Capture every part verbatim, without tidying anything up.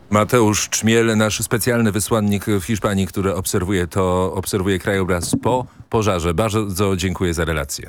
Mateusz Czmiel, nasz specjalny wysłannik w Hiszpanii, który obserwuje to, obserwuje krajobraz po pożarze. Bardzo dziękuję za relację.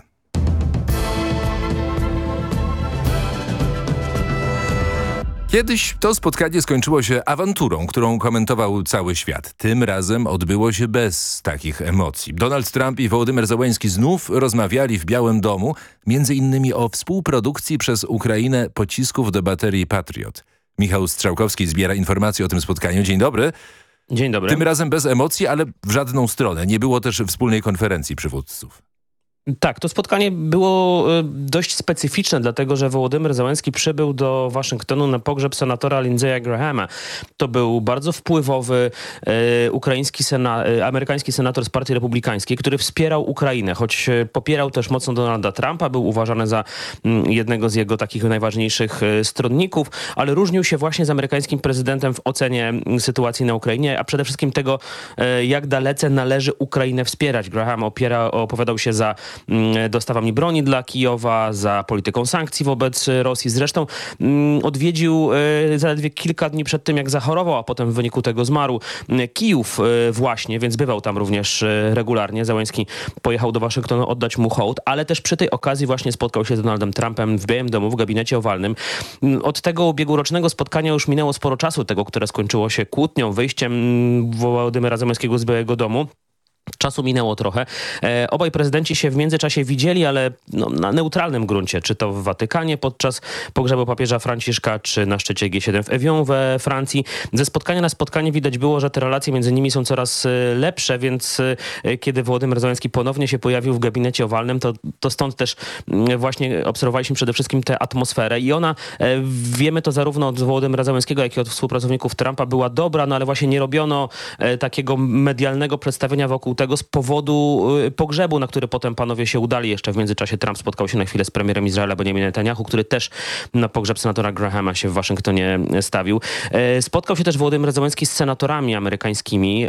Kiedyś to spotkanie skończyło się awanturą, którą komentował cały świat. Tym razem odbyło się bez takich emocji. Donald Trump i Wołodymyr Zełenski znów rozmawiali w Białym Domu, między innymi o współprodukcji przez Ukrainę pocisków do baterii Patriot. Michał Strzałkowski zbiera informacje o tym spotkaniu. Dzień dobry. Dzień dobry. Tym razem bez emocji, ale w żadną stronę. Nie było też wspólnej konferencji przywódców. Tak, to spotkanie było dość specyficzne, dlatego że Wołodymyr Zełenski przybył do Waszyngtonu na pogrzeb senatora Lindsey'a Grahama. To był bardzo wpływowy e, ukraiński sena, e, amerykański senator z Partii Republikańskiej, który wspierał Ukrainę, choć popierał też mocno Donalda Trumpa, był uważany za m, jednego z jego takich najważniejszych e, stronników, ale różnił się właśnie z amerykańskim prezydentem w ocenie m, sytuacji na Ukrainie, a przede wszystkim tego, e, jak dalece należy Ukrainę wspierać. Graham opiera, opowiadał się za dostawami broni dla Kijowa, za polityką sankcji wobec Rosji. Zresztą mm, odwiedził e, zaledwie kilka dni przed tym, jak zachorował, a potem w wyniku tego zmarł Kijów e, właśnie, więc bywał tam również e, regularnie. Zełenski pojechał do Waszyngtonu oddać mu hołd, ale też przy tej okazji właśnie spotkał się z Donaldem Trumpem w Białym Domu, w gabinecie owalnym. Od tego ubiegłorocznego spotkania już minęło sporo czasu, tego, które skończyło się kłótnią, wyjściem Wołodymyra Zełenskiego z Białego Domu. Czasu minęło trochę. E, obaj prezydenci się w międzyczasie widzieli, ale no, na neutralnym gruncie, czy to w Watykanie podczas pogrzebu papieża Franciszka, czy na szczycie G siedem w Evian we Francji. Ze spotkania na spotkanie widać było, że te relacje między nimi są coraz e, lepsze, więc e, kiedy Wołodymyr Zełenski ponownie się pojawił w gabinecie owalnym, to, to stąd też m, właśnie obserwowaliśmy przede wszystkim tę atmosferę i ona, e, wiemy to zarówno od Wołodymyra Zełenskiego, jak i od współpracowników Trumpa, była dobra, no ale właśnie nie robiono e, takiego medialnego przedstawienia wokół tego z powodu pogrzebu, na który potem panowie się udali. Jeszcze w międzyczasie Trump spotkał się na chwilę z premierem Izraela Benjaminem Netanyahu, który też na pogrzeb senatora Grahama się w Waszyngtonie stawił. Spotkał się też Wołodymyr Zełenski z senatorami amerykańskimi.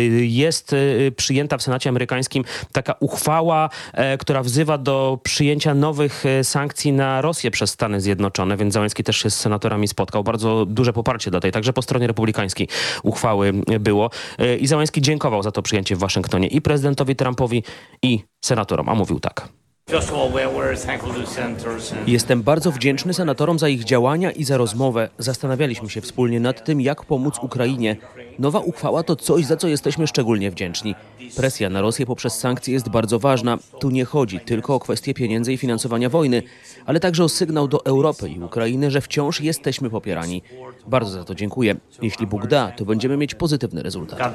Jest przyjęta w Senacie amerykańskim taka uchwała, która wzywa do przyjęcia nowych sankcji na Rosję przez Stany Zjednoczone, więc Zełenski też się z senatorami spotkał. Bardzo duże poparcie dla tej, także po stronie republikańskiej uchwały było. I Zełenski dziękował za to przyjęcie w Waszyngtonie i prezydentowi Trumpowi, i senatorom, a mówił tak. Jestem bardzo wdzięczny senatorom za ich działania i za rozmowę. Zastanawialiśmy się wspólnie nad tym, jak pomóc Ukrainie. Nowa uchwała to coś, za co jesteśmy szczególnie wdzięczni. Presja na Rosję poprzez sankcje jest bardzo ważna. Tu nie chodzi tylko o kwestię pieniędzy i finansowania wojny, ale także o sygnał do Europy i Ukrainy, że wciąż jesteśmy popierani. Bardzo za to dziękuję. Jeśli Bóg da, to będziemy mieć pozytywny rezultat.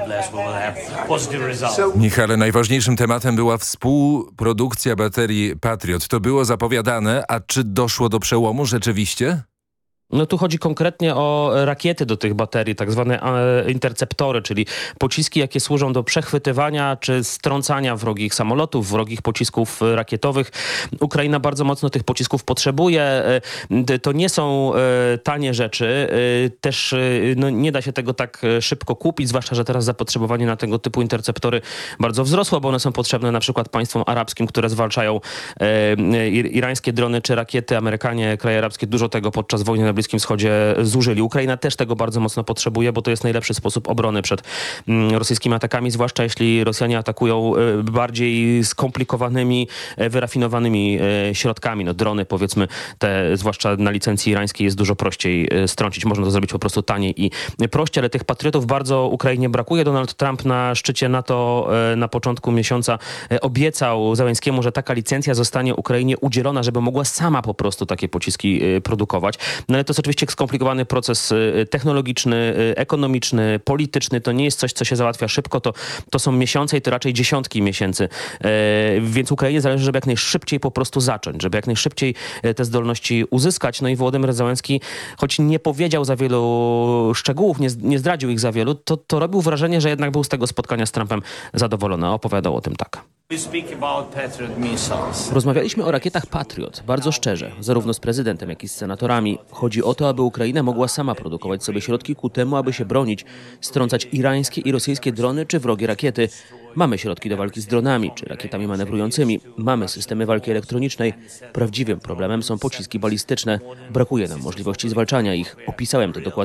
Michale, najważniejszym tematem była współprodukcja baterii Patriot. To było zapowiadane, a czy doszło do przełomu rzeczywiście? No tu chodzi konkretnie o rakiety do tych baterii, tak zwane e, interceptory, czyli pociski, jakie służą do przechwytywania czy strącania wrogich samolotów, wrogich pocisków rakietowych. Ukraina bardzo mocno tych pocisków potrzebuje. E, to nie są e, tanie rzeczy. E, też e, no, nie da się tego tak szybko kupić, zwłaszcza, że teraz zapotrzebowanie na tego typu interceptory bardzo wzrosło, bo one są potrzebne na przykład państwom arabskim, które zwalczają e, irańskie drony czy rakiety. Amerykanie, kraje arabskie dużo tego podczas wojny na Bliskim Wschodzie zużyli. Ukraina też tego bardzo mocno potrzebuje, bo to jest najlepszy sposób obrony przed mm, rosyjskimi atakami, zwłaszcza jeśli Rosjanie atakują y, bardziej skomplikowanymi, y, wyrafinowanymi y, środkami. No drony, powiedzmy, te zwłaszcza na licencji irańskiej jest dużo prościej y, strącić. Można to zrobić po prostu taniej i y, prościej, ale tych patriotów bardzo Ukrainie brakuje. Donald Trump na szczycie NATO y, na początku miesiąca y, obiecał Zełenskiemu, że taka licencja zostanie Ukrainie udzielona, żeby mogła sama po prostu takie pociski y, produkować. No ale to jest oczywiście skomplikowany proces technologiczny, ekonomiczny, polityczny. To nie jest coś, co się załatwia szybko. To, to są miesiące i to raczej dziesiątki miesięcy. E, więc Ukrainie zależy, żeby jak najszybciej po prostu zacząć, żeby jak najszybciej te zdolności uzyskać. No i Wołodymyr Zełenski, choć nie powiedział za wielu szczegółów, nie, nie zdradził ich za wielu, to, to robił wrażenie, że jednak był z tego spotkania z Trumpem zadowolony. Opowiadał o tym tak. Rozmawialiśmy o rakietach Patriot bardzo szczerze, zarówno z prezydentem, jak i z senatorami. Chodzi o to, aby Ukraina mogła sama produkować sobie środki ku temu, aby się bronić, strącać irańskie i rosyjskie drony czy wrogie rakiety. Mamy środki do walki z dronami czy rakietami manewrującymi. Mamy systemy walki elektronicznej. Prawdziwym problemem są pociski balistyczne. Brakuje nam możliwości zwalczania ich. Opisałem to dokładnie.